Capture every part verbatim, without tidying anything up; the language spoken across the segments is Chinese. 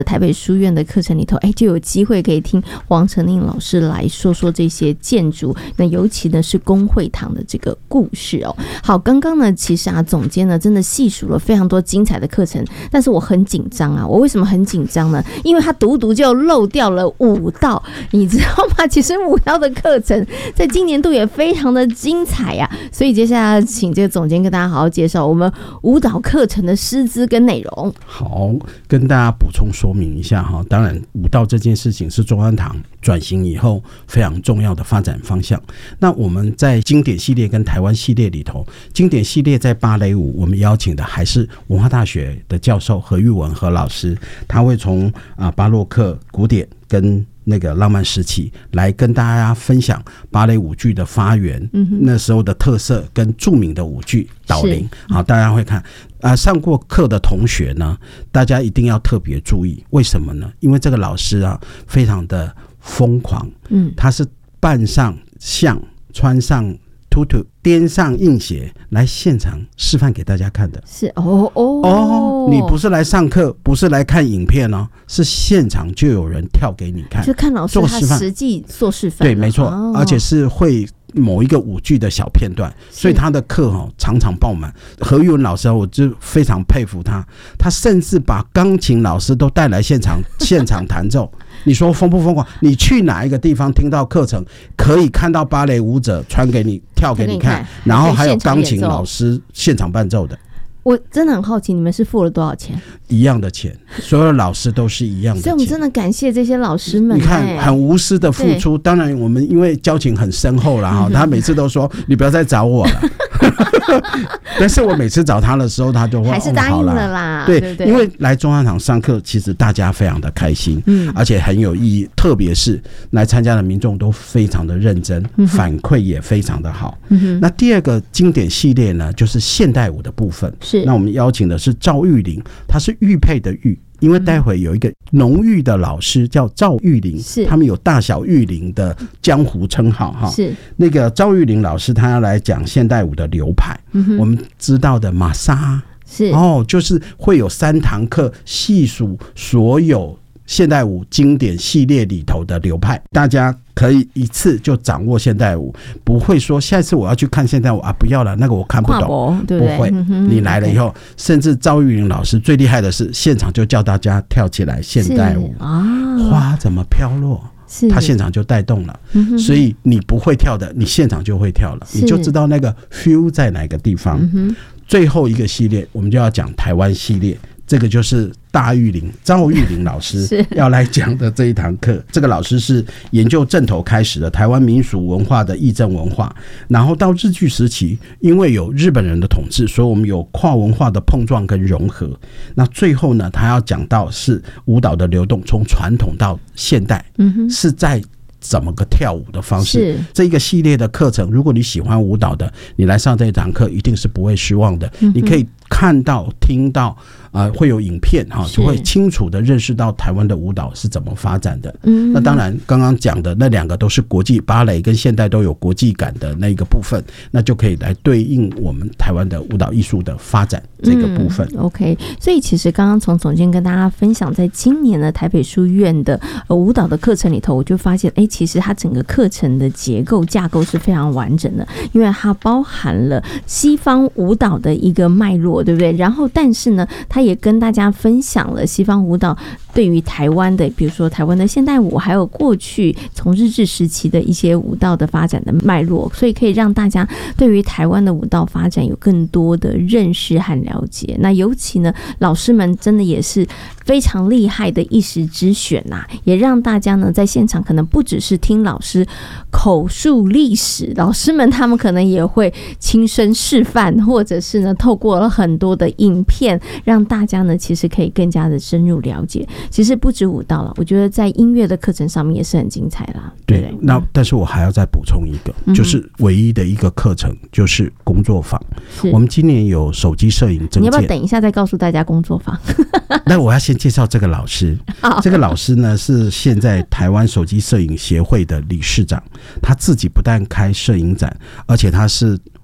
台北书院的课程里头，哎，就有机会可以听黄成令老师来说说这些建筑，那尤其呢是公会堂的这个故事哦。好，刚刚呢其实啊总监呢真的细数了非常多精彩的课程，但是我很紧张啊。我为什么很紧张呢？因为他独独就漏掉了舞蹈，你知道吗？其实舞蹈的课程在今年度也非常的精彩啊，所以接下来请这个总监跟大家好好介绍我们舞蹈课程的师资跟内容。 好，跟大家补充说明一下哈。当然，舞蹈这件事情是中安堂转型以后非常重要的发展方向。那我们在经典系列跟台湾系列里头，经典系列在芭蕾舞，我们邀请的还是文化大学的教授何玉文何老师，他会从啊巴洛克、古典跟那个浪漫时期来跟大家分享芭蕾舞剧的发源、嗯、那时候的特色跟著名的舞剧导聆。好，大家会看啊，上过课的同学呢，大家一定要特别注意，为什么呢？因为这个老师啊非常的疯狂，嗯，他是扮上像，穿上突突，颠上硬鞋来现场示范给大家看的。是哦哦哦，你不是来上课，不是来看影片哦，是现场就有人跳给你看， 就看老师他实际做示范。 对，没错、哦，而且是会某一个舞剧的小片段，所以他的课、哦、常常爆满。何玉文老师我就非常佩服他，他甚至把钢琴老师都带来现场现场弹奏。你说疯不疯狂？你去哪一个地方听到课程可以看到芭蕾舞者穿给你跳给你看，然后还有钢琴老师现场伴奏的？ 我真的很好奇，你们是付了多少钱？ 一样的钱，所有老师都是一样的钱。 所以我们真的感谢这些老师们， 你看很无私的付出。当然我们因为交情很深厚啦，他每次都说你不要再找我了但是我每次找他的时候他就会还是答应了啦、 哦、对, 对, 对，因为来中安堂上课其实大家非常的开心、嗯、而且很有意义，特别是来参加的民众都非常的认真、嗯、反馈也非常的好、嗯、那第二个经典系列呢就是现代舞的部分。是，那我们邀请的是赵玉玲，她是玉佩的玉，因为待会有一个浓郁的老师叫赵玉玲，是他们有大小玉玲的江湖称号哈。是那个赵玉玲老师，他要来讲现代舞的流派。嗯、我们知道的玛莎是哦，就是会有三堂课细数所有现代舞经典系列里头的流派，大家可以一次就掌握现代舞，不会说下一次我要去看现代舞啊，不要了，那个我看不懂，对不对？不会、嗯、你来了以后，甚至赵玉玲老师最厉害的是现场就叫大家跳起来现代舞啊，花怎么飘落，他现场就带动了、嗯、所以你不会跳的你现场就会跳了，你就知道那个 feel 在哪个地方、嗯、最后一个系列我们就要讲台湾系列，这个就是大玉玲赵玉玲老师要来讲的这一堂课。这个老师是研究正头开始的台湾民俗文化的义正文化，然后到日据时期因为有日本人的统治，所以我们有跨文化的碰撞跟融合。那最后呢他要讲到是舞蹈的流动，从传统到现代、嗯、是在怎么个跳舞的方式。这一个系列的课程如果你喜欢舞蹈的，你来上这一堂课一定是不会失望的、嗯、你可以看到听到呃，会有影片哈，就会清楚的认识到台湾的舞蹈是怎么发展的。嗯，那当然刚刚讲的那两个都是国际，芭蕾跟现代都有国际感的那个部分，那就可以来对应我们台湾的舞蹈艺术的发展这个部分、嗯、 OK。 所以其实刚刚从总监跟大家分享在今年的台北书院的、呃、舞蹈的课程里头，我就发现哎，其实它整个课程的结构架构是非常完整的，因为它包含了西方舞蹈的一个脉络，对不对？然后但是呢它也跟大家分享了西方舞蹈对于台湾的，比如说台湾的现代舞，还有过去从日治时期的一些舞蹈的发展的脉络，所以可以让大家对于台湾的舞蹈发展有更多的认识和了解。那尤其呢老师们真的也是非常厉害的一时之选啊，也让大家呢在现场可能不只是听老师口述历史，老师们他们可能也会亲身示范，或者是呢透过了很多的影片，让大家呢其实可以更加的深入了解。其实不止舞蹈了，我觉得在音乐的课程上面也是很精彩啦。对，对， 那但是我还要再补充一个、嗯、就是唯一的一个课程就是工作坊。我们今年有手机摄影证件， 你要不要等一下再告诉大家工作坊那我要先介绍这个老师这个老师呢是现在台湾手机摄影协会的理事长，他自己不但开摄影展，而且他是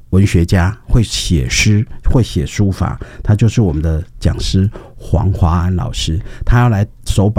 文学家，会写诗，会写书法，他就是我们的讲师黄华安老师，他要来手把